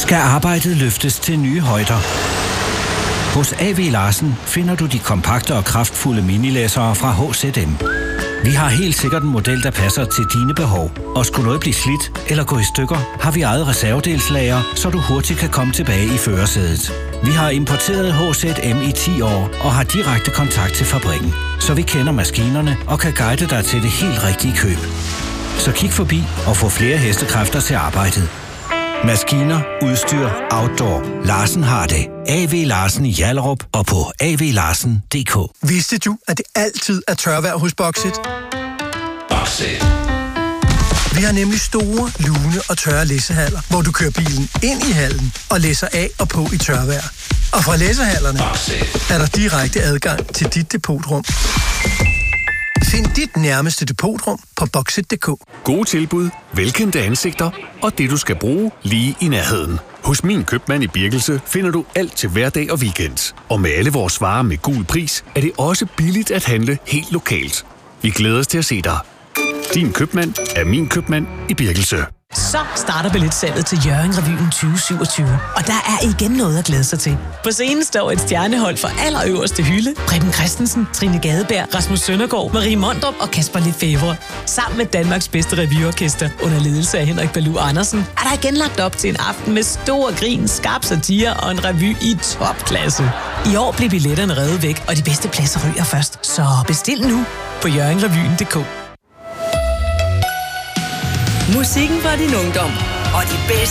skal arbejdet løftes til nye højder. Hos A.V. Larsen finder du de kompakte og kraftfulde minilæssere fra H.Z.M. Vi har helt sikkert en model, der passer til dine behov. Og skulle noget blive slidt eller gå i stykker, har vi eget reservedelslager, så du hurtigt kan komme tilbage i førersædet. Vi har importeret H.Z.M. i 10 år og har direkte kontakt til fabrikken. Så vi kender maskinerne og kan guide dig til det helt rigtige køb. Så kig forbi og få flere hestekræfter til arbejdet. Maskiner, udstyr, outdoor. Larsen har det. A.V. Larsen i Hjallerup og på avlarsen.dk. Vidste du, at det altid er tørvejr hos Boxit? Boxit. Vi har nemlig store, lune og tørre læssehaller, hvor du kører bilen ind i hallen og læsser af og på i tørvejr. Og fra læsehallerne er der direkte adgang til dit depotrum. Find dit nærmeste depotrum på Boxit.dk. Gode tilbud, velkendte ansigter og det, du skal bruge lige i nærheden. Hos Min Købmand i Birkelse finder du alt til hverdag og weekend. Og med alle vores varer med gul pris, er det også billigt at handle helt lokalt. Vi glæder os til at se dig. Din Købmand er Min Købmand i Birkelse. Så starter billetsalget til Hjørring Revyen 2027. Og der er igen noget at glæde sig til. På scenen står et stjernehold fra allerøverste hylde. Preben Christensen, Trine Gadeberg, Rasmus Søndergaard, Marie Mondrup og Kasper Lefebvre. Sammen med Danmarks bedste revyorkester under ledelse af Henrik Balou Andersen, er der igen lagt op til en aften med stor grin, skarp satire og en revy i topklasse. I år bliver billetterne revet væk, og de bedste pladser ryger først. Så bestil nu på hjørringrevyen.dk. Musikken fra din ungdom og de bedste